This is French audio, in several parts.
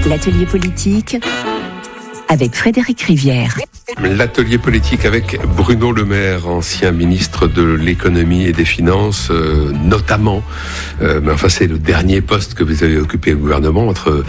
L'atelier politique avec Frédéric Rivière. L'atelier politique avec Bruno Le Maire, ancien ministre de l'économie et des finances, notamment. C'est le dernier poste que vous avez occupé au gouvernement entre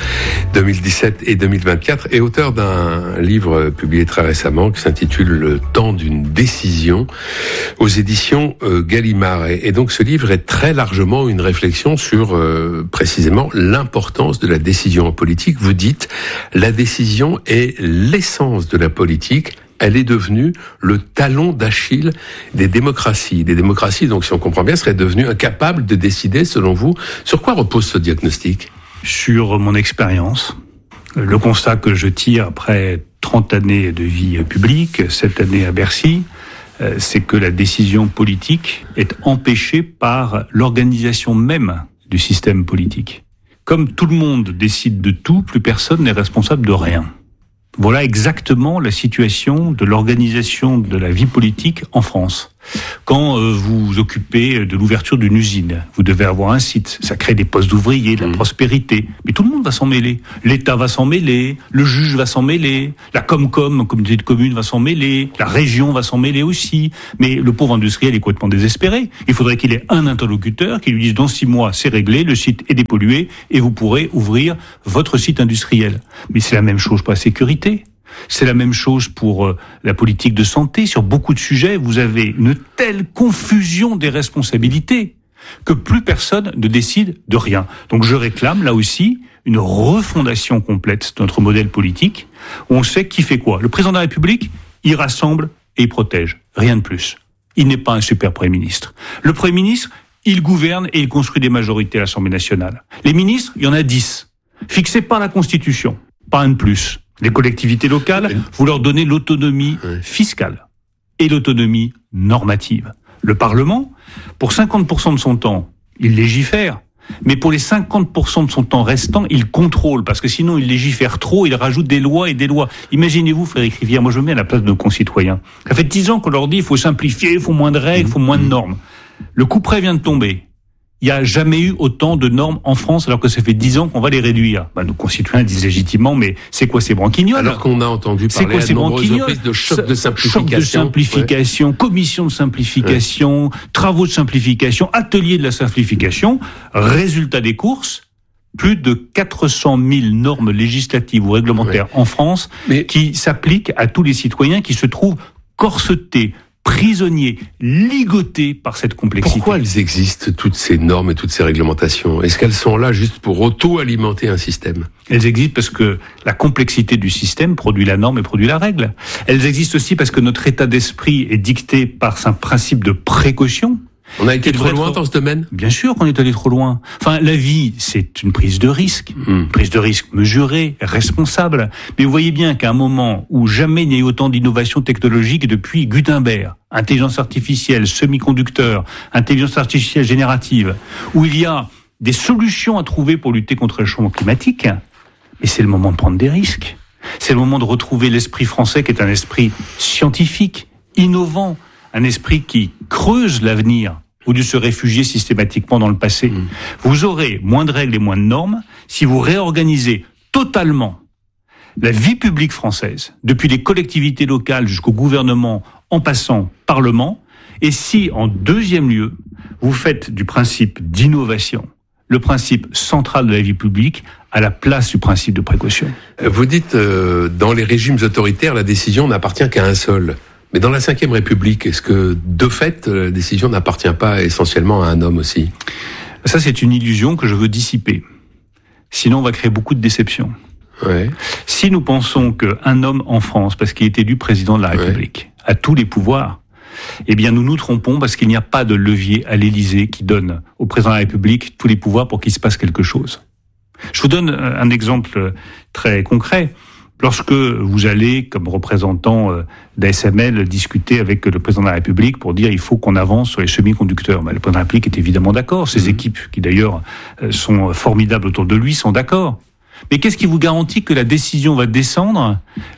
2017 et 2024, et auteur d'un livre publié très récemment qui s'intitule Le temps d'une décision aux éditions Gallimard. Et donc ce livre est très largement une réflexion sur précisément l'importance de la décision en politique. Vous dites, la décision est l'essence de la politique. Elle est devenue le talon d'Achille des démocraties. Des démocraties, donc, si on comprend bien, seraient devenues incapables de décider, selon vous. Sur quoi repose ce diagnostic ? Sur mon expérience. Le constat que je tire après 30 années de vie publique, 7 années à Bercy, c'est que la décision politique est empêchée par l'organisation même du système politique. Comme tout le monde décide de tout, plus personne n'est responsable de rien. Voilà exactement la situation de l'organisation de la vie politique en France. Quand vous vous occupez de l'ouverture d'une usine, vous devez avoir un site. Ça crée des postes d'ouvriers, de la prospérité. Mais tout le monde va s'en mêler. L'État va s'en mêler, le juge va s'en mêler, la Comcom, communauté de communes, va s'en mêler, la région va s'en mêler aussi. Mais le pauvre industriel est complètement désespéré. Il faudrait qu'il ait un interlocuteur qui lui dise dans 6 mois, c'est réglé, le site est dépollué et vous pourrez ouvrir votre site industriel. Mais c'est la même chose pour la sécurité. C'est la même chose pour la politique de santé. Sur beaucoup de sujets, vous avez une telle confusion des responsabilités que plus personne ne décide de rien. Donc je réclame là aussi une refondation complète de notre modèle politique où on sait qui fait quoi. Le président de la République, il rassemble et il protège. Rien de plus. Il n'est pas un super Premier ministre. Le Premier ministre, il gouverne et il construit des majorités à l'Assemblée nationale. Les ministres, il y en a 10. Fixés par la Constitution. Pas un de plus. Les collectivités locales, vous leur donnez l'autonomie fiscale et l'autonomie normative. Le Parlement, pour 50% de son temps, il légifère, mais pour les 50% de son temps restant, il contrôle, parce que sinon il légifère trop, il rajoute des lois et des lois. Imaginez-vous, Frédéric Rivière, moi je me mets à la place de nos concitoyens. Ça fait 10 ans qu'on leur dit il faut simplifier, il faut moins de règles, il faut moins de normes. Le couperet vient de tomber. Il n'y a jamais eu autant de normes en France, alors que ça fait 10 ans qu'on va les réduire. Nos concitoyens disent légitimement, mais c'est quoi ces branquignoles ? Alors qu'on a entendu parler à de nombreuses reprises de choc de simplification. Choc de simplification, commission de simplification, travaux de simplification, atelier de la simplification. Résultat des courses, plus de 400 000 normes législatives ou réglementaires en France qui s'appliquent à tous les citoyens qui se trouvent corsetés, prisonniers, ligotés par cette complexité. Pourquoi elles existent, toutes ces normes et toutes ces réglementations ? Est-ce qu'elles sont là juste pour auto-alimenter un système ? Elles existent parce que la complexité du système produit la norme et produit la règle. Elles existent aussi parce que notre état d'esprit est dicté par un principe de précaution. On a été trop loin dans ce domaine ? Bien sûr qu'on est allé trop loin. Enfin, la vie, c'est une prise de risque. Une prise de risque mesurée, responsable. Mais vous voyez bien qu'à un moment où jamais il n'y a eu autant d'innovation technologique depuis Gutenberg, intelligence artificielle, semi-conducteurs, intelligence artificielle générative, où il y a des solutions à trouver pour lutter contre le changement climatique, mais c'est le moment de prendre des risques. C'est le moment de retrouver l'esprit français qui est un esprit scientifique, innovant, un esprit qui creuse l'avenir ou de se réfugier systématiquement dans le passé. Vous aurez moins de règles et moins de normes si vous réorganisez totalement la vie publique française, depuis les collectivités locales jusqu'au gouvernement, en passant Parlement, et si, en deuxième lieu, vous faites du principe d'innovation le principe central de la vie publique à la place du principe de précaution. Vous dites, dans les régimes autoritaires, la décision n'appartient qu'à un seul. Mais dans la Ve République, est-ce que, de fait, la décision n'appartient pas essentiellement à un homme aussi ? Ça, c'est une illusion que je veux dissiper. Sinon, on va créer beaucoup de déceptions. Ouais. Si nous pensons qu'un homme en France, parce qu'il est élu président de la République, a tous les pouvoirs, eh bien, nous nous trompons parce qu'il n'y a pas de levier à l'Élysée qui donne au président de la République tous les pouvoirs pour qu'il se passe quelque chose. Je vous donne un exemple très concret. Lorsque vous allez, comme représentant d'ASML, discuter avec le président de la République pour dire il faut qu'on avance sur les semi-conducteurs, le président de la République est évidemment d'accord. Ses équipes, qui d'ailleurs sont formidables autour de lui, sont d'accord. Mais qu'est-ce qui vous garantit que la décision va descendre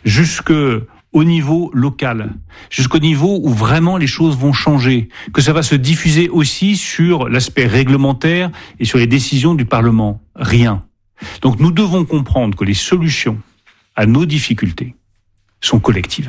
jusqu'au niveau local, jusqu'au niveau où vraiment les choses vont changer, que ça va se diffuser aussi sur l'aspect réglementaire et sur les décisions du Parlement ? Rien. Donc nous devons comprendre que les solutions à nos difficultés sont collectives.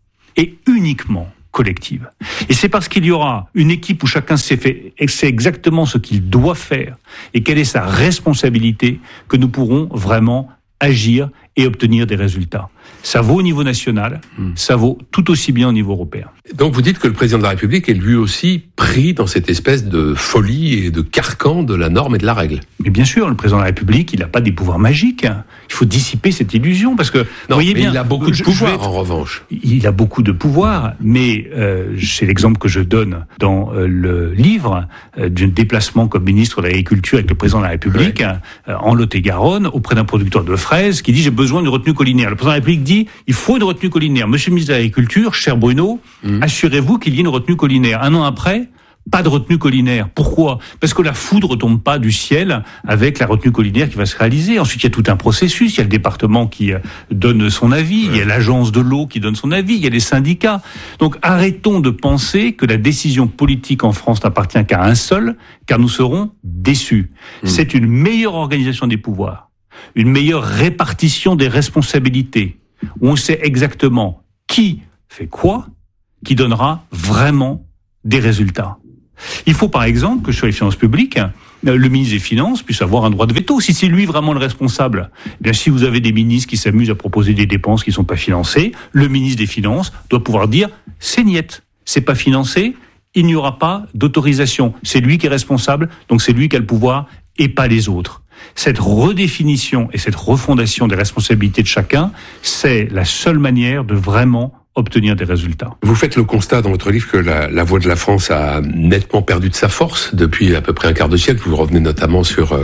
Et uniquement collectives. Et c'est parce qu'il y aura une équipe où chacun sait exactement ce qu'il doit faire et quelle est sa responsabilité que nous pourrons vraiment agir et obtenir des résultats. Ça vaut au niveau national, ça vaut tout aussi bien au niveau européen. Donc vous dites que le président de la République est lui aussi pris dans cette espèce de folie et de carcan de la norme et de la règle. Mais bien sûr, le président de la République, il n'a pas des pouvoirs magiques. Il faut dissiper cette illusion parce que non, voyez mais bien, il a beaucoup de pouvoir en revanche. Il a beaucoup de pouvoir, mais c'est l'exemple que je donne dans le livre d'un déplacement comme ministre de l'Agriculture avec le président de la République en Lot-et-Garonne auprès d'un producteur de fraises qui dit j'ai besoin d'une retenue collinaire. Le président de la République dit il faut une retenue collinaire. Monsieur le ministre de l'Agriculture, cher Bruno, assurez-vous qu'il y ait une retenue collinaire. Un an après, pas de retenue collinaire. Pourquoi ? Parce que la foudre ne tombe pas du ciel avec la retenue collinaire qui va se réaliser. Ensuite, il y a tout un processus. Il y a le département qui donne son avis. Il y a l'agence de l'eau qui donne son avis. Il y a les syndicats. Donc, arrêtons de penser que la décision politique en France n'appartient qu'à un seul, car nous serons déçus. C'est une meilleure organisation des pouvoirs, une meilleure répartition des responsabilités, où on sait exactement qui fait quoi, qui donnera vraiment des résultats. Il faut par exemple que sur les finances publiques, le ministre des Finances puisse avoir un droit de veto. Si c'est lui vraiment le responsable, eh bien si vous avez des ministres qui s'amusent à proposer des dépenses qui ne sont pas financées, le ministre des Finances doit pouvoir dire c'est niet, c'est pas financé, il n'y aura pas d'autorisation. C'est lui qui est responsable, donc c'est lui qui a le pouvoir et pas les autres. Cette redéfinition et cette refondation des responsabilités de chacun, c'est la seule manière de vraiment obtenir des résultats. Vous faites le constat dans votre livre que la voix de la France a nettement perdu de sa force depuis à peu près un quart de siècle. Vous revenez notamment sur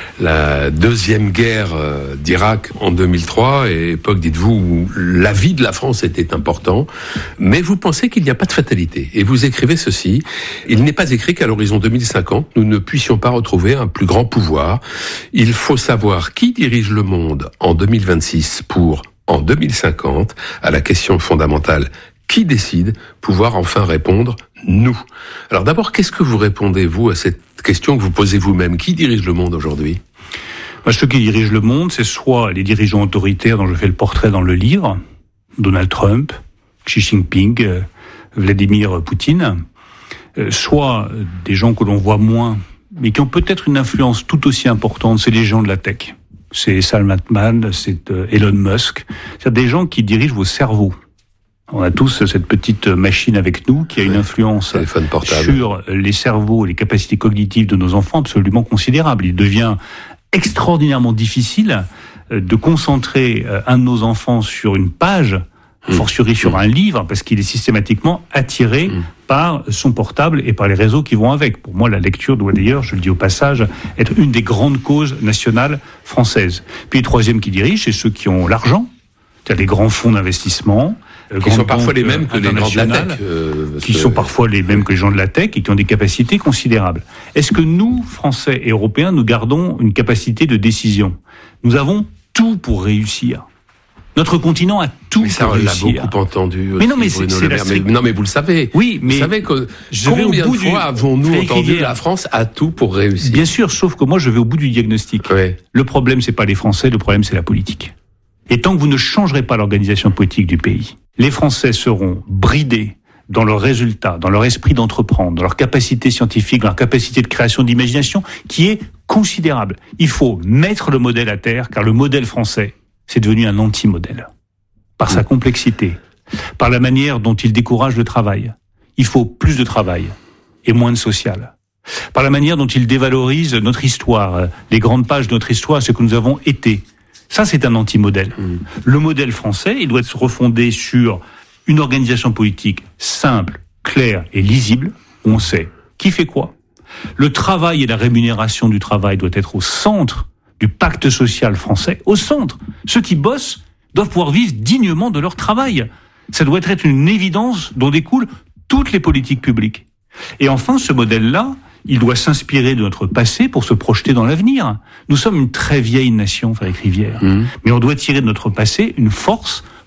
la deuxième guerre d'Irak en 2003, et époque, dites-vous, où l'avis de la France était important. Mais vous pensez qu'il n'y a pas de fatalité. Et vous écrivez ceci: il n'est pas écrit qu'à l'horizon 2050, nous ne puissions pas retrouver un plus grand pouvoir. Il faut savoir qui dirige le monde en 2026 pour en 2050, à la question fondamentale « Qui décide ?», pouvoir enfin répondre « Nous ». Alors d'abord, qu'est-ce que vous répondez, vous, à cette question que vous posez vous-même ? Qui dirige le monde aujourd'hui ? Ceux qui dirigent le monde, c'est soit les dirigeants autoritaires dont je fais le portrait dans le livre, Donald Trump, Xi Jinping, Vladimir Poutine, soit des gens que l'on voit moins, mais qui ont peut-être une influence tout aussi importante, c'est les gens de la tech. C'est Sam Altman, c'est Elon Musk. C'est des gens qui dirigent vos cerveaux. On a tous cette petite machine avec nous qui a une influence sur les cerveaux, les capacités cognitives de nos enfants absolument considérable. Il devient extraordinairement difficile de concentrer un de nos enfants sur une page, fortiori sur un livre, parce qu'il est systématiquement attiré par son portable et par les réseaux qui vont avec. Pour moi, la lecture doit d'ailleurs, je le dis au passage, être une des grandes causes nationales françaises. Puis les troisièmes qui dirigent, c'est ceux qui ont l'argent, c'est-à-dire les grands fonds d'investissement, qui sont parfois les mêmes que les gens de la tech. Qui sont parfois les mêmes que les gens de la tech et qui ont des capacités considérables. Est-ce que nous, Français et Européens, nous gardons une capacité de décision ? Nous avons tout pour réussir. Notre continent a tout pour réussir. Mais ça, on l'a beaucoup entendu. Mais non, mais c'est vous le savez. Oui, mais vous savez que combien de fois avons-nous entendu la France a tout pour réussir ? Bien sûr, sauf que moi, je vais au bout du diagnostic. Ouais. Le problème, c'est pas les Français, le problème, c'est la politique. Et tant que vous ne changerez pas l'organisation politique du pays, les Français seront bridés dans leurs résultats, dans leur esprit d'entreprendre, dans leur capacité scientifique, dans leur capacité de création, d'imagination, qui est considérable. Il faut mettre le modèle à terre, car le modèle français, c'est devenu un anti-modèle. Par sa complexité, par la manière dont il décourage le travail. Il faut plus de travail et moins de social. Par la manière dont il dévalorise notre histoire, les grandes pages de notre histoire, ce que nous avons été. Ça, c'est un anti-modèle. Le modèle français, il doit se refonder sur une organisation politique simple, claire et lisible, où on sait qui fait quoi. Le travail et la rémunération du travail doit être au centre du pacte social français, au centre. Ceux qui bossent doivent pouvoir vivre dignement de leur travail. Ça doit être une évidence dont découlent toutes les politiques publiques. Et enfin, ce modèle-là, il doit s'inspirer de notre passé pour se projeter dans l'avenir. Nous sommes une très vieille nation, Frédéric Rivière. Mais on doit tirer de notre passé une force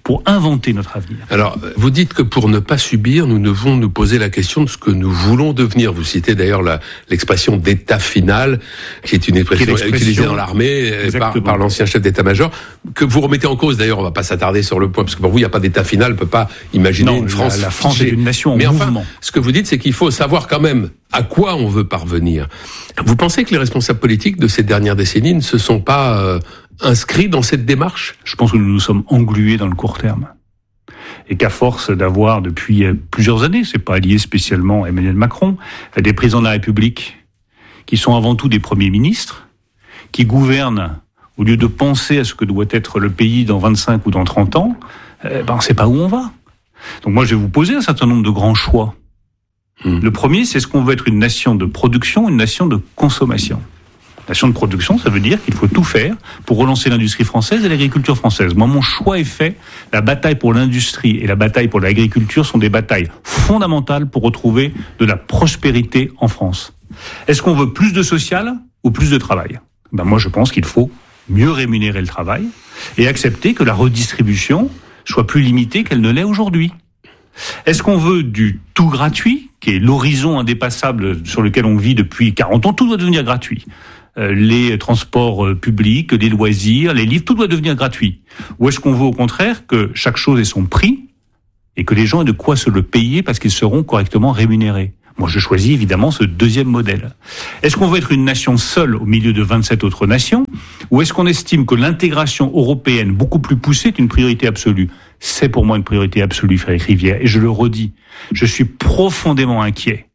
pour inventer notre avenir. Alors, vous dites que pour ne pas subir, nous devons nous poser la question de ce que nous voulons devenir. Vous citez d'ailleurs l'expression d'état final, qui est une expression utilisée dans l'armée par l'ancien chef d'état-major, que vous remettez en cause. D'ailleurs, on ne va pas s'attarder sur le point, parce que pour vous, il n'y a pas d'état final, on ne peut pas imaginer une France. La France est une nation en mouvement. Enfin, ce que vous dites, c'est qu'il faut savoir quand même à quoi on veut parvenir. Vous pensez que les responsables politiques de ces dernières décennies ne se sont pas inscrits dans cette démarche ? Je pense que nous nous sommes englués dans le court terme. Et qu'à force d'avoir depuis plusieurs années, c'est pas lié spécialement à Emmanuel Macron, des présidents de la République qui sont avant tout des premiers ministres, qui gouvernent au lieu de penser à ce que doit être le pays dans 25 ou dans 30 ans, on ne sait pas où on va. Donc moi, je vais vous poser un certain nombre de grands choix. Le premier, c'est ce qu'on veut être une nation de production, une nation de consommation. Nation de production, ça veut dire qu'il faut tout faire pour relancer l'industrie française et l'agriculture française. Moi, mon choix est fait. La bataille pour l'industrie et la bataille pour l'agriculture sont des batailles fondamentales pour retrouver de la prospérité en France. Est-ce qu'on veut plus de social ou plus de travail ? Moi, je pense qu'il faut mieux rémunérer le travail et accepter que la redistribution soit plus limitée qu'elle ne l'est aujourd'hui. Est-ce qu'on veut du tout gratuit, qui est l'horizon indépassable sur lequel on vit depuis 40 ans ? Tout doit devenir gratuit. Les transports publics, les loisirs, les livres, tout doit devenir gratuit. Ou est-ce qu'on veut au contraire que chaque chose ait son prix et que les gens aient de quoi se le payer parce qu'ils seront correctement rémunérés ? Moi, je choisis évidemment ce deuxième modèle. Est-ce qu'on veut être une nation seule au milieu de 27 autres nations ? Ou est-ce qu'on estime que l'intégration européenne beaucoup plus poussée est une priorité absolue ? C'est pour moi une priorité absolue, Frédéric Rivière. Et je le redis, je suis profondément inquiet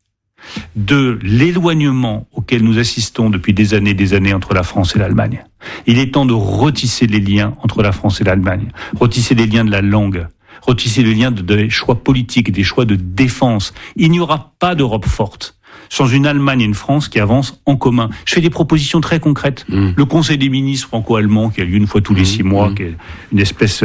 de l'éloignement auquel nous assistons depuis des années entre la France et l'Allemagne. Il est temps de retisser les liens entre la France et l'Allemagne, retisser les liens de la langue, retisser les liens des choix politiques, des choix de défense. Il n'y aura pas d'Europe forte sans une Allemagne et une France qui avancent en commun. Je fais des propositions très concrètes. Le Conseil des ministres franco-allemand, qui a lieu une fois tous les 6 mois, qui est une espèce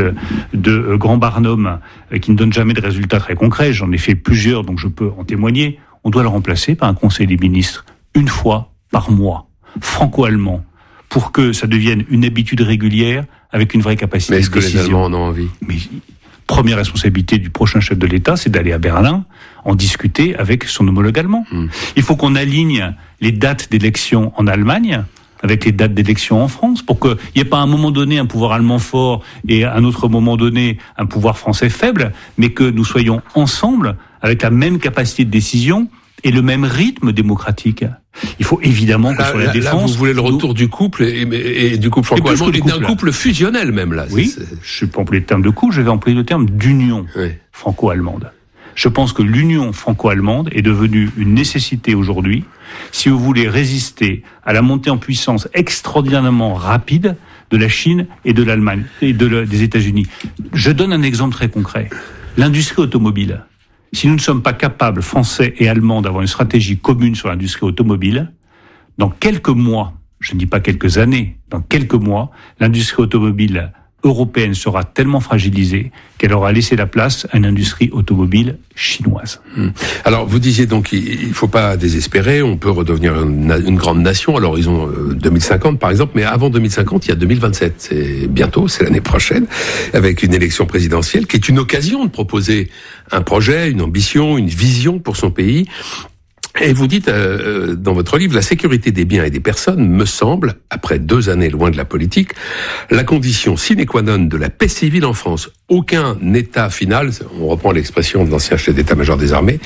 de grand barnum qui ne donne jamais de résultats très concrets. J'en ai fait plusieurs, donc je peux en témoigner. On doit le remplacer par un Conseil des ministres une fois par mois, franco-allemand, pour que ça devienne une habitude régulière avec une vraie capacité de décision. Mais est-ce que les Allemands en ont envie ? Mais première responsabilité du prochain chef de l'État, c'est d'aller à Berlin, en discuter avec son homologue allemand. Il faut qu'on aligne les dates d'élection en Allemagne avec les dates d'élection en France, pour qu'il n'y ait pas à un moment donné un pouvoir allemand fort et à un autre moment donné un pouvoir français faible, mais que nous soyons ensemble avec la même capacité de décision et le même rythme démocratique. Il faut évidemment que sur la défense... Là, vous voulez le retour du couple et du couple franco-allemand, et d'un couple fusionnel même, là. Oui, je ne vais pas employer le terme de couple, je vais employer le terme d'union franco-allemande. Je pense que l'union franco-allemande est devenue une nécessité aujourd'hui, si vous voulez résister à la montée en puissance extraordinairement rapide de la Chine et de l'Allemagne et des États-Unis. Je donne un exemple très concret. L'industrie automobile. Si nous ne sommes pas capables, Français et Allemands, d'avoir une stratégie commune sur l'industrie automobile, dans quelques mois, je ne dis pas quelques années, dans quelques mois, l'industrie automobile européenne sera tellement fragilisée qu'elle aura laissé la place à une industrie automobile chinoise. Alors, vous disiez donc il ne faut pas désespérer, on peut redevenir une grande nation à l'horizon 2050 par exemple, mais avant 2050, il y a 2027, c'est bientôt, c'est l'année prochaine, avec une élection présidentielle qui est une occasion de proposer un projet, une ambition, une vision pour son pays. Et vous dites dans votre livre, la sécurité des biens et des personnes me semble, après 2 années loin de la politique, la condition sine qua non de la paix civile en France. Aucun État final, on reprend l'expression de l'ancien chef d'état-major des armées,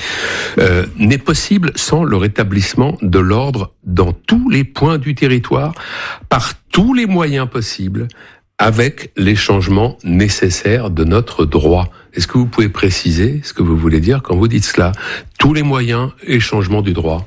n'est possible sans le rétablissement de l'ordre dans tous les points du territoire, par tous les moyens possibles, avec les changements nécessaires de notre droit. Est-ce que vous pouvez préciser ce que vous voulez dire quand vous dites cela ? Tous les moyens et changements du droit.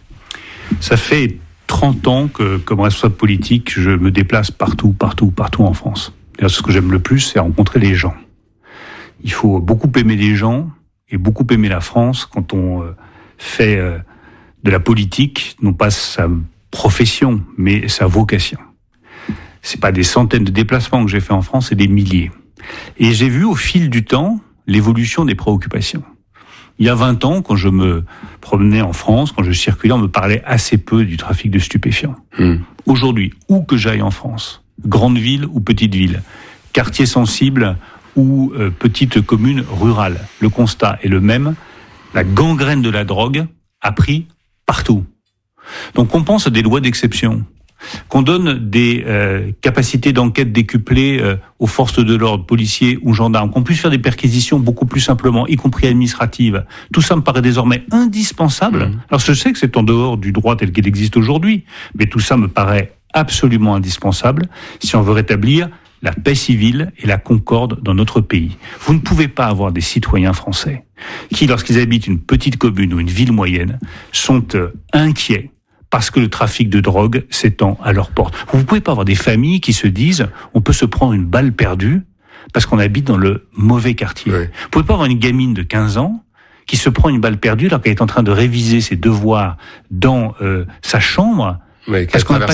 Ça fait 30 ans que, comme responsable politique, je me déplace partout en France. D'ailleurs, ce que j'aime le plus, c'est rencontrer les gens. Il faut beaucoup aimer les gens et beaucoup aimer la France quand on fait de la politique, non pas sa profession, mais sa vocation. C'est pas des centaines de déplacements que j'ai fait en France, c'est des milliers. Et j'ai vu au fil du temps l'évolution des préoccupations. Il y a 20 ans, quand je me promenais en France, quand je circulais, on me parlait assez peu du trafic de stupéfiants. Aujourd'hui, où que j'aille en France, grande ville ou petite ville, quartier sensible ou petites communes rurales. Le constat est le même. La gangrène de la drogue a pris partout. Donc on pense à des lois d'exception, qu'on donne des capacités d'enquête décuplées aux forces de l'ordre, policiers ou gendarmes, qu'on puisse faire des perquisitions beaucoup plus simplement, y compris administratives. Tout ça me paraît désormais indispensable. Alors je sais que c'est en dehors du droit tel qu'il existe aujourd'hui, mais tout ça me paraît absolument indispensable si on veut rétablir la paix civile et la concorde dans notre pays. Vous ne pouvez pas avoir des citoyens français qui, lorsqu'ils habitent une petite commune ou une ville moyenne, sont inquiets parce que le trafic de drogue s'étend à leur porte. Vous ne pouvez pas avoir des familles qui se disent on peut se prendre une balle perdue parce qu'on habite dans le mauvais quartier. Oui. Vous ne pouvez pas avoir une gamine de 15 ans qui se prend une balle perdue alors qu'elle est en train de réviser ses devoirs dans sa chambre. Ouais, parce qu'on n'a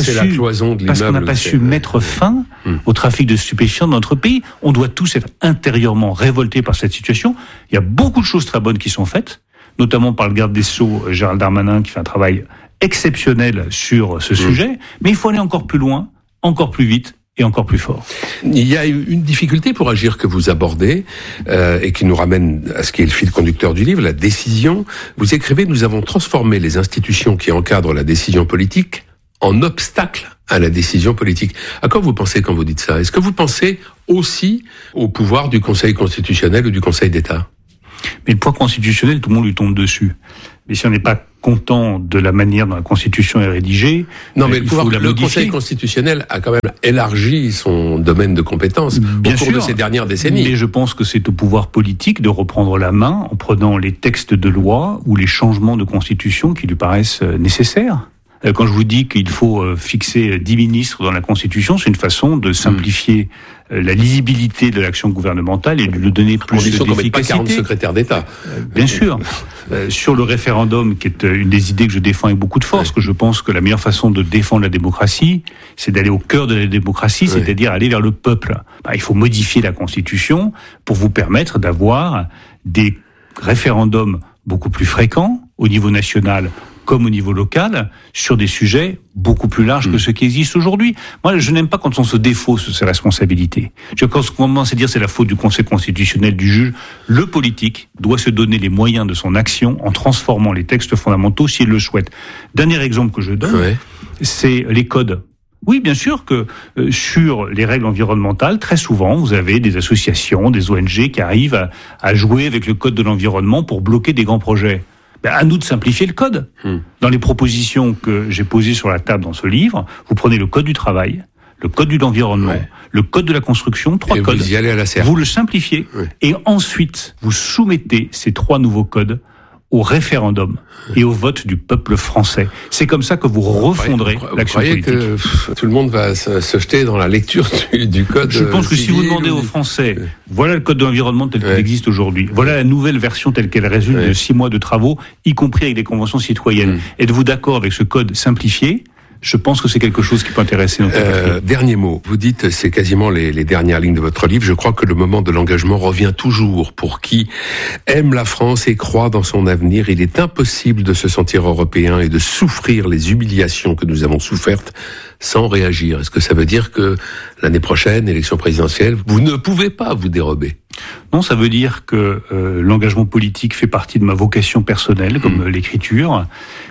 pas su mettre fin au trafic de stupéfiants dans notre pays. On doit tous être intérieurement révoltés par cette situation. Il y a beaucoup de choses très bonnes qui sont faites, notamment par le garde des Sceaux, Gérald Darmanin, qui fait un travail exceptionnel sur ce sujet. Mais il faut aller encore plus loin, encore plus vite et encore plus fort. Il y a une difficulté pour agir que vous abordez et qui nous ramène à ce qui est le fil conducteur du livre, la décision. Vous écrivez « Nous avons transformé les institutions qui encadrent la décision politique en obstacle à la décision politique ». À quoi vous pensez quand vous dites ça ? Est-ce que vous pensez aussi au pouvoir du Conseil constitutionnel ou du Conseil d'État ? Mais le pouvoir constitutionnel, tout le monde lui tombe dessus. Mais si on n'est pas content de la manière dont la Constitution est rédigée, non, mais le Conseil constitutionnel a quand même élargi son domaine de compétences au cours de ces dernières décennies. Mais je pense que c'est au pouvoir politique de reprendre la main en prenant les textes de loi ou les changements de Constitution qui lui paraissent nécessaires. Quand je vous dis qu'il faut fixer 10 ministres dans la Constitution, c'est une façon de simplifier la lisibilité de l'action gouvernementale et de lui donner plus d'efficacité. Qu'on mette pas 40 secrétaires d'État. Bien sûr. Sur le référendum, qui est une des idées que je défends avec beaucoup de force, que je pense que la meilleure façon de défendre la démocratie, c'est d'aller au cœur de la démocratie, c'est-à-dire aller vers le peuple. Il faut modifier la Constitution pour vous permettre d'avoir des référendums beaucoup plus fréquents au niveau national comme au niveau local, sur des sujets beaucoup plus larges que ceux qui existent aujourd'hui. Moi, je n'aime pas quand on se défausse de ses responsabilités. Quand on commence à dire c'est la faute du Conseil constitutionnel, du juge, le politique doit se donner les moyens de son action en transformant les textes fondamentaux s'il le souhaite. Dernier exemple que je donne, c'est les codes. Oui, bien sûr que sur les règles environnementales, très souvent, vous avez des associations, des ONG qui arrivent à jouer avec le code de l'environnement pour bloquer des grands projets. À nous de simplifier le code. Dans les propositions que j'ai posées sur la table dans ce livre, vous prenez le code du travail, le code de l'environnement, le code de la construction, 3 codes. Vous y allez à la serre. Vous le simplifiez et ensuite vous soumettez ces 3 nouveaux codes au référendum et au vote du peuple français. C'est comme ça que vous refondrez l'action politique. Vous croyez que tout le monde va se jeter dans la lecture du code Je pense que si vous demandez aux Français, voilà le code de l'environnement tel qu'il existe aujourd'hui, voilà la nouvelle version telle qu'elle résulte de 6 mois de travaux, y compris avec des conventions citoyennes. Êtes-vous d'accord avec ce code simplifié ? Je pense que c'est quelque chose qui peut intéresser notre pays. Dernier mot. Vous dites, c'est quasiment les dernières lignes de votre livre, je crois que le moment de l'engagement revient toujours. Pour qui aime la France et croit dans son avenir, il est impossible de se sentir européen et de souffrir les humiliations que nous avons souffertes sans réagir. Est-ce que ça veut dire que l'année prochaine, élection présidentielle, vous ne pouvez pas vous dérober ? Non, ça veut dire que l'engagement politique fait partie de ma vocation personnelle, comme l'écriture,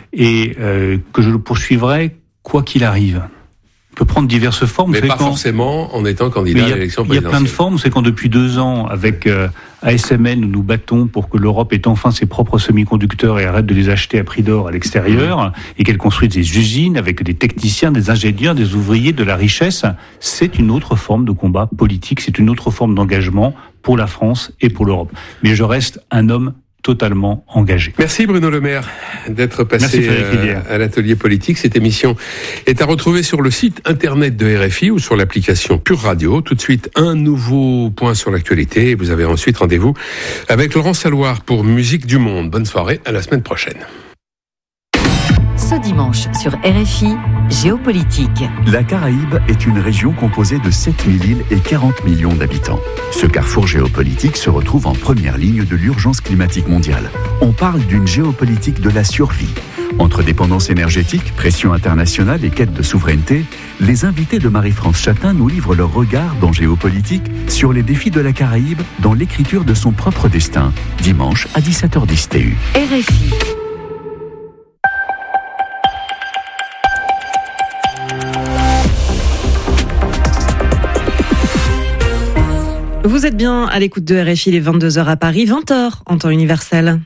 et que je le poursuivrai quoi qu'il arrive. On peut prendre diverses formes. Mais pas forcément en étant candidat à l'élection présidentielle. Il y a plein de formes. C'est quand depuis 2 ans, avec ASML, nous nous battons pour que l'Europe ait enfin ses propres semi-conducteurs et arrête de les acheter à prix d'or à l'extérieur, et qu'elle construise des usines avec des techniciens, des ingénieurs, des ouvriers, de la richesse. C'est une autre forme de combat politique, c'est une autre forme d'engagement pour la France et pour l'Europe. Mais je reste un homme totalement engagé. Merci Bruno Le Maire d'être passé à l'atelier politique. Cette émission est à retrouver sur le site internet de RFI ou sur l'application Pure Radio. Tout de suite, un nouveau point sur l'actualité. Vous avez ensuite rendez-vous avec Laurent Saloir pour Musique du Monde. Bonne soirée, à la semaine prochaine. Ce dimanche sur RFI, Géopolitique. La Caraïbe est une région composée de 7000 îles et 40 millions d'habitants. Ce carrefour géopolitique se retrouve en première ligne de l'urgence climatique mondiale. On parle d'une géopolitique de la survie. Entre dépendance énergétique, pression internationale et quête de souveraineté, les invités de Marie-France Chatin nous livrent leur regard dans Géopolitique sur les défis de la Caraïbe dans l'écriture de son propre destin, dimanche à 17h10 TU. RFI. Vous êtes bien à l'écoute de RFI, les 22h à Paris, 20h en temps universel.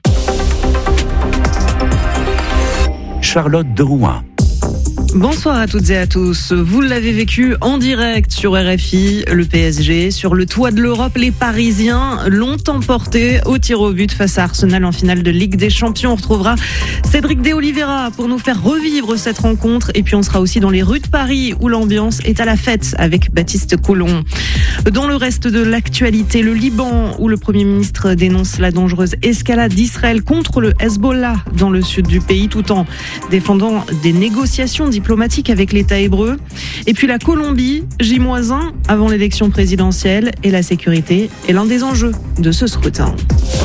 Charlotte de Rouen. Bonsoir à toutes et à tous. Vous l'avez vécu en direct sur RFI, le PSG. Sur le toit de l'Europe, les Parisiens l'ont emporté au tir au but face à Arsenal en finale de Ligue des Champions. On retrouvera Cédric de Oliveira pour nous faire revivre cette rencontre. Et puis on sera aussi dans les rues de Paris où l'ambiance est à la fête avec Baptiste Coulon. Dans le reste de l'actualité, le Liban où le Premier ministre dénonce la dangereuse escalade d'Israël contre le Hezbollah dans le sud du pays tout en défendant des négociations diplomatiques avec l'État hébreu. Et puis la Colombie, J-1 avant l'élection présidentielle et la sécurité est l'un des enjeux de ce scrutin.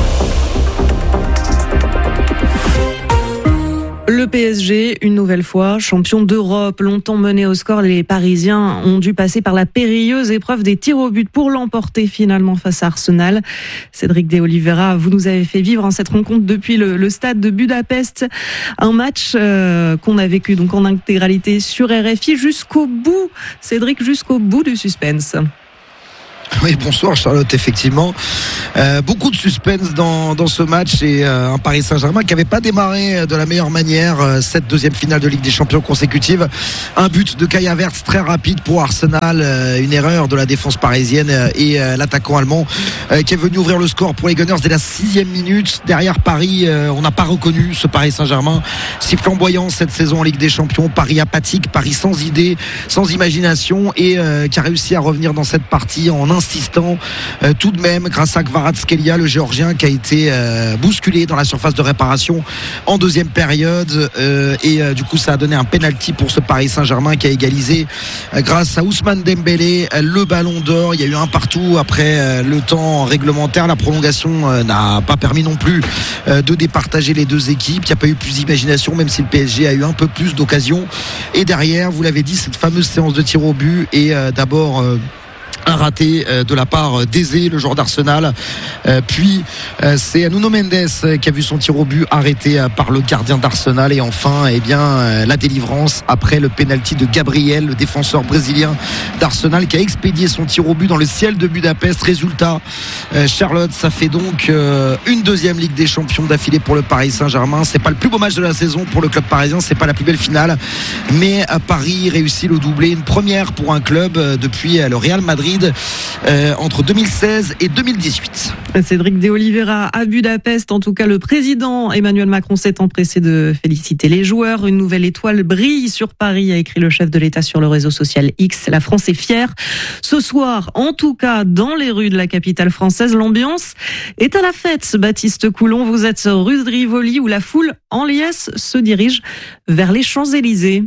Le PSG, une nouvelle fois, champion d'Europe, longtemps mené au score, les Parisiens ont dû passer par la périlleuse épreuve des tirs au but pour l'emporter finalement face à Arsenal. Cédric de Oliveira, vous nous avez fait vivre cette rencontre depuis le stade de Budapest, un match qu'on a vécu donc en intégralité sur RFI jusqu'au bout. Cédric, jusqu'au bout du suspense. Oui, bonsoir Charlotte, effectivement. Beaucoup de suspense dans ce match et un Paris Saint-Germain qui n'avait pas démarré de la meilleure manière cette deuxième finale de Ligue des Champions consécutive. Un but de Kai Havertz très rapide pour Arsenal, une erreur de la défense parisienne et l'attaquant allemand qui est venu ouvrir le score pour les Gunners dès la 6e minute. Derrière Paris, on n'a pas reconnu ce Paris Saint-Germain si flamboyant cette saison en Ligue des Champions. Paris apathique, Paris sans idée, sans imagination et qui a réussi à revenir dans cette partie en insistant tout de même grâce à Kvaratskhelia, le Géorgien qui a été bousculé dans la surface de réparation en deuxième période et du coup ça a donné un penalty pour ce Paris Saint-Germain qui a égalisé grâce à Ousmane Dembélé le ballon d'or. Il y a eu un partout après le temps réglementaire. La prolongation n'a pas permis non plus de départager les deux équipes. Il n'y a pas eu plus d'imagination même si le PSG a eu un peu plus d'occasions. Et derrière, vous l'avez dit, cette fameuse séance de tir au but et d'abord un raté de la part d'Eze, le joueur d'Arsenal. Puis c'est Nuno Mendes qui a vu son tir au but arrêté par le gardien d'Arsenal. Et enfin, la délivrance après le penalty de Gabriel, le défenseur brésilien d'Arsenal, qui a expédié son tir au but dans le ciel de Budapest. Résultat, Charlotte, ça fait donc une deuxième Ligue des Champions d'affilée pour le Paris Saint-Germain. C'est pas le plus beau match de la saison pour le club parisien, c'est pas la plus belle finale, mais Paris réussit le doublé, une première pour un club depuis le Real Madrid entre 2016 et 2018. Cédric de Oliveira à Budapest. En tout cas, le président Emmanuel Macron s'est empressé de féliciter les joueurs. Une nouvelle étoile brille sur Paris, a écrit le chef de l'État sur le réseau social X. La France est fière. Ce soir, en tout cas, dans les rues de la capitale française, l'ambiance est à la fête. Baptiste Coulon, vous êtes rue de Rivoli où la foule en liesse se dirige vers les Champs-Élysées.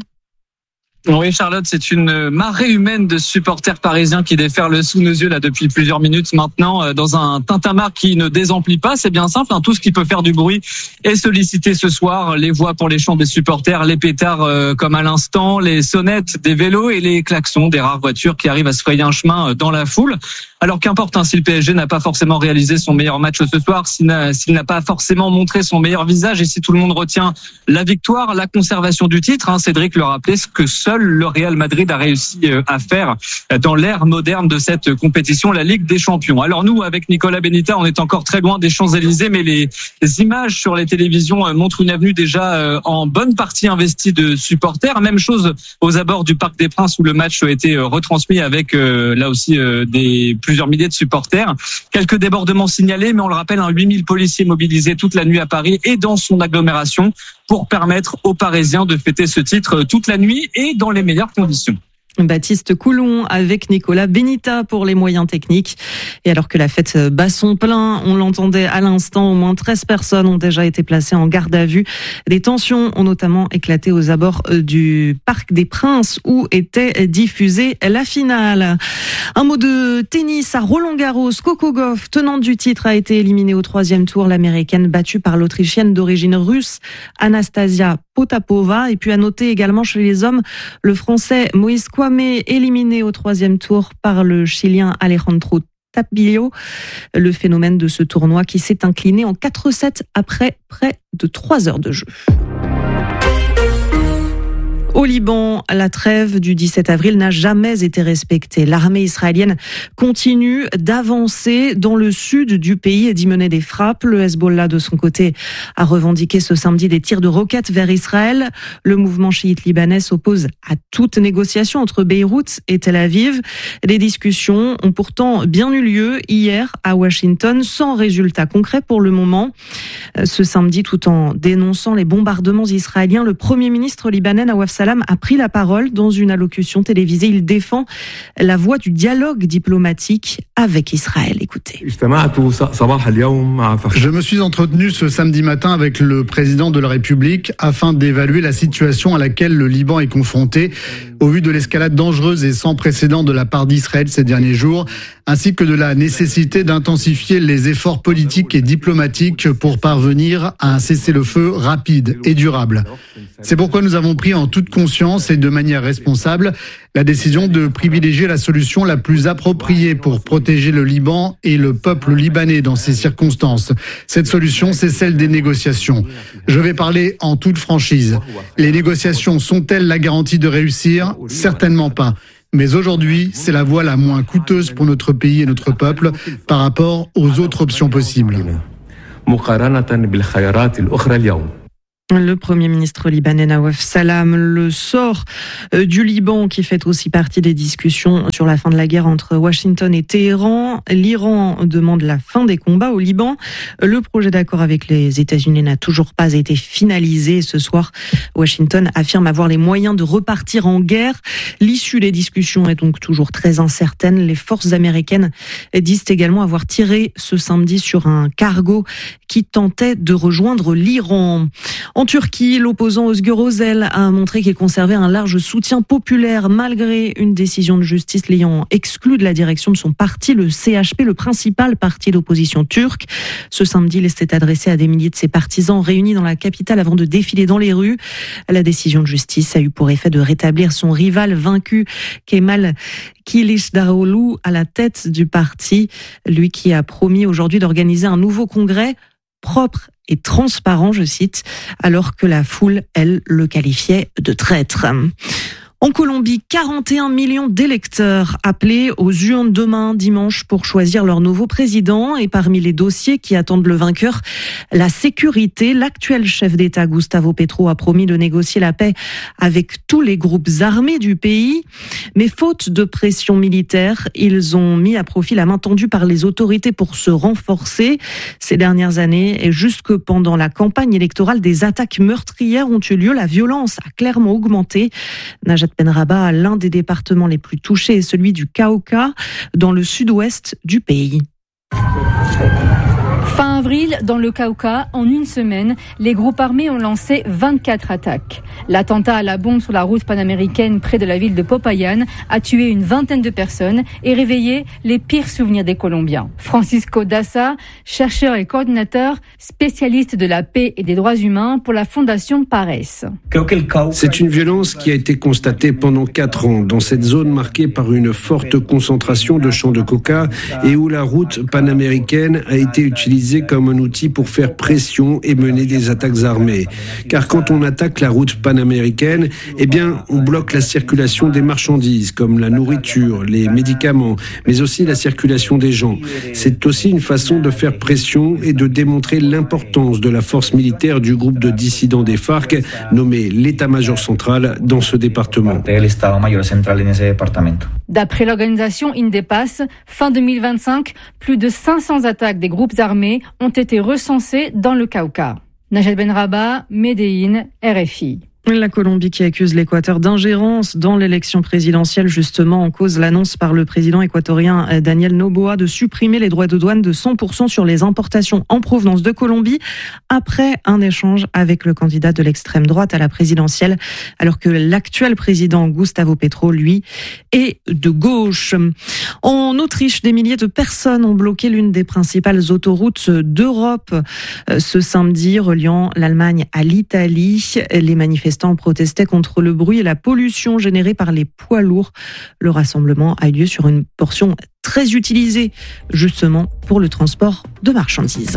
Oui, Charlotte, c'est une marée humaine de supporters parisiens qui déferlent sous nos yeux là depuis plusieurs minutes maintenant dans un tintamarre qui ne désemplit pas. C'est bien simple, tout ce qui peut faire du bruit est sollicité ce soir. Les voix pour les chants des supporters, les pétards comme à l'instant, les sonnettes des vélos et les klaxons des rares voitures qui arrivent à se frayer un chemin dans la foule. Alors qu'importe si le PSG n'a pas forcément réalisé son meilleur match ce soir, s'il n'a pas forcément montré son meilleur visage et si tout le monde retient la victoire, la conservation du titre, Cédric le rappelait, ce que seul le Real Madrid a réussi à faire dans l'ère moderne de cette compétition, la Ligue des Champions. Alors nous, avec Nicolas Benita, on est encore très loin des Champs-Élysées, mais les images sur les télévisions montrent une avenue déjà en bonne partie investie de supporters. Même chose aux abords du Parc des Princes où le match a été retransmis avec là aussi plusieurs milliers de supporters. Quelques débordements signalés, mais on le rappelle, 8000 policiers mobilisés toute la nuit à Paris et dans son agglomération pour permettre aux Parisiens de fêter ce titre toute la nuit et dans les meilleures conditions. Baptiste Coulon avec Nicolas Benita pour les moyens techniques. Et alors que la fête bat son plein, on l'entendait à l'instant, au moins 13 personnes ont déjà été placées en garde à vue. Des tensions ont notamment éclaté aux abords du Parc des Princes où était diffusée la finale. Un mot de tennis à Roland-Garros. Coco Gauff, tenante du titre, a été éliminée au 3e tour. L'américaine battue par l'autrichienne d'origine russe Anastasia Potapova. Et puis à noter également chez les hommes, le français Moïse Kouamé éliminé au 3e tour par le chilien Alejandro Tapillo. Le phénomène de ce tournoi qui s'est incliné en 4-7 après près de 3 heures de jeu. Au Liban, la trêve du 17 avril n'a jamais été respectée. L'armée israélienne continue d'avancer dans le sud du pays et d'y mener des frappes. Le Hezbollah, de son côté, a revendiqué ce samedi des tirs de roquettes vers Israël. Le mouvement chiite libanais s'oppose à toute négociation entre Beyrouth et Tel Aviv. Les discussions ont pourtant bien eu lieu hier à Washington, sans résultat concret pour le moment. Ce samedi, tout en dénonçant les bombardements israéliens, le Premier ministre libanais Nawaf Salam a pris la parole dans une allocution télévisée. Il défend la voie du dialogue diplomatique avec Israël. Écoutez. Je me suis entretenu ce samedi matin avec le président de la République afin d'évaluer la situation à laquelle le Liban est confronté au vu de l'escalade dangereuse et sans précédent de la part d'Israël ces derniers jours, ainsi que de la nécessité d'intensifier les efforts politiques et diplomatiques pour parvenir à un cessez-le-feu rapide et durable. C'est pourquoi nous avons pris en toute conscience et de manière responsable la décision de privilégier la solution la plus appropriée pour protéger le Liban et le peuple libanais dans ces circonstances. Cette solution, c'est celle des négociations. Je vais parler en toute franchise. Les négociations sont-elles la garantie de réussir ? Certainement pas. Mais aujourd'hui, c'est la voie la moins coûteuse pour notre pays et notre peuple par rapport aux autres options possibles. Le Premier ministre libanais Nawaf Salam, le sort du Liban qui fait aussi partie des discussions sur la fin de la guerre entre Washington et Téhéran. L'Iran demande la fin des combats au Liban. Le projet d'accord avec les États-Unis n'a toujours pas été finalisé. Ce soir, Washington affirme avoir les moyens de repartir en guerre. L'issue des discussions est donc toujours très incertaine. Les forces américaines disent également avoir tiré ce samedi sur un cargo qui tentait de rejoindre l'Iran. En Turquie, l'opposant Özgür Özel a montré qu'il conservait un large soutien populaire malgré une décision de justice l'ayant exclu de la direction de son parti, le CHP, le principal parti d'opposition turc. Ce samedi, il s'est adressé à des milliers de ses partisans réunis dans la capitale avant de défiler dans les rues. La décision de justice a eu pour effet de rétablir son rival vaincu, Kemal Kılıçdaroğlu, à la tête du parti, lui qui a promis aujourd'hui d'organiser un nouveau congrès propre et transparent, je cite, alors que la foule, elle, le qualifiait de traître. En Colombie, 41 millions d'électeurs appelés aux urnes demain, dimanche, pour choisir leur nouveau président. Et parmi les dossiers qui attendent le vainqueur, la sécurité. L'actuel chef d'État, Gustavo Petro, a promis de négocier la paix avec tous les groupes armés du pays. Mais faute de pression militaire, ils ont mis à profit la main tendue par les autorités pour se renforcer. Ces dernières années, et jusque pendant la campagne électorale, des attaques meurtrières ont eu lieu. La violence a clairement augmenté. Najat Ben-Rabat, l'un des départements les plus touchés est celui du Cauca, dans le sud-ouest du pays. Fin avril, dans le Cauca, en une semaine, les groupes armés ont lancé 24 attaques. L'attentat à la bombe sur la route panaméricaine près de la ville de Popayan a tué une vingtaine de personnes et réveillé les pires souvenirs des Colombiens. Francisco Daza, chercheur et coordinateur, spécialiste de la paix et des droits humains pour la Fondation Pares. C'est une violence qui a été constatée pendant 4 ans dans cette zone marquée par une forte concentration de champs de coca et où la route panaméricaine a été utilisée comme un outil pour faire pression et mener des attaques armées. Car quand on attaque la route panaméricaine, eh bien, on bloque la circulation des marchandises comme la nourriture, les médicaments, mais aussi la circulation des gens. C'est aussi une façon de faire pression et de démontrer l'importance de la force militaire du groupe de dissidents des FARC, nommé l'État-major central dans ce département. D'après l'organisation Indepass, fin 2025, plus de 500 attaques des groupes armés ont été recensées dans le Cauca. Najat Ben-Rabat, Médéine, RFI. La Colombie qui accuse l'Équateur d'ingérence dans l'élection présidentielle, justement en cause l'annonce par le président équatorien Daniel Noboa de supprimer les droits de douane de 100% sur les importations en provenance de Colombie après un échange avec le candidat de l'extrême droite à la présidentielle, alors que l'actuel président Gustavo Petro, lui, est de gauche. En Autriche, des milliers de personnes ont bloqué l'une des principales autoroutes d'Europe ce samedi, reliant l'Allemagne à l'Italie. Les manifestants protestaient contre le bruit et la pollution générée par les poids lourds. Le rassemblement a eu lieu sur une portion très utilisée, justement, pour le transport de marchandises.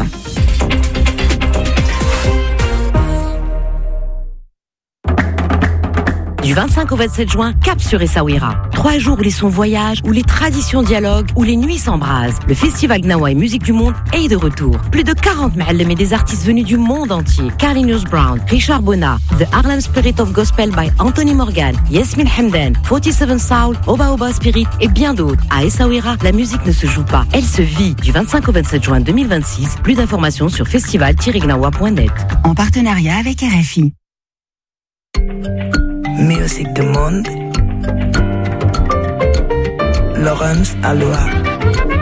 Du 25 au 27 juin, cap sur Essaouira. 3 jours où les sons voyagent, où les traditions dialoguent, où les nuits s'embrasent. Le festival Gnawa et Musique du Monde est de retour. Plus de 40 ma'allem et des artistes venus du monde entier. Carlinhos Brown, Richard Bona, The Harlem Spirit of Gospel by Anthony Morgan, Yasmin Hamdan, 47 Soul, Oba Oba Spirit et bien d'autres. À Essaouira, la musique ne se joue pas, elle se vit. Du 25 au 27 juin 2026, plus d'informations sur festival-gnawa.net. En partenariat avec RFI. Music du monde. Laurence Aloha.